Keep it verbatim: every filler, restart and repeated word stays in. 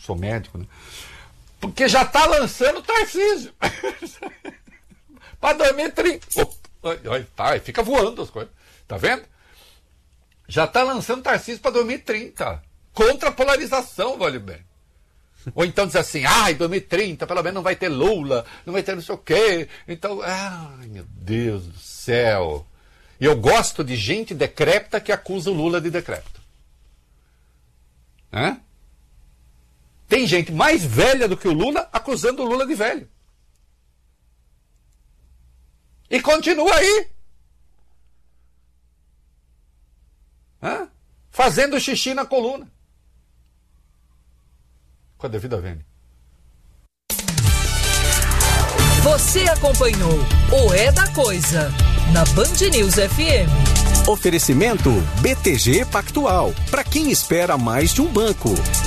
sou médico, né? Porque já está lançando o Tarcísio. Para dois mil e trinta. Oh, tá, fica voando as coisas. Tá vendo? Já está lançando o Tarcísio para dois mil e trinta. Contra a polarização, vale bem. Ou então diz assim, ah, em dois mil e trinta, pelo menos não vai ter Lula, não vai ter não sei o quê. Então, ai, meu Deus do céu. E eu gosto de gente decrépita que acusa o Lula de decrépito. Hã? Tem gente mais velha do que o Lula acusando o Lula de velho. E continua aí. Hã? Fazendo xixi na coluna. Cadê a vida vem? Você acompanhou o É da Coisa na Band News F M. Oferecimento B T G Pactual. Para quem espera mais de um banco.